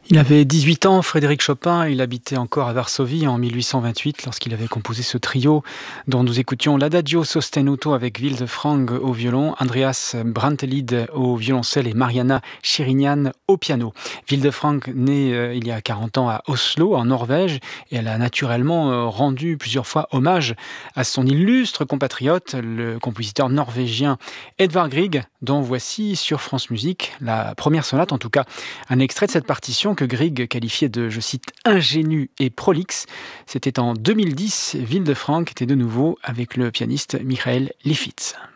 Il avait 18 ans, Frédéric Chopin, il habitait encore à Varsovie en 1828 lorsqu'il avait composé ce trio dont nous écoutions l'Adagio sostenuto avec Wilde Frang au violon, Andreas Brantelid au violoncelle et Mariana Chirinian au piano. Wilde Frang, née il y a 40 ans à Oslo, en Norvège, et elle a naturellement rendu plusieurs fois hommage à son illustre compatriote, le compositeur norvégien Edvard Grieg, dont voici sur France Musique la première sonate, en tout cas un extrait de cette partition que Grieg qualifiait de, je cite, ingénue et prolixe. C'était en 2010, Wilde Frang était de nouveau avec le pianiste Michael Lifitz.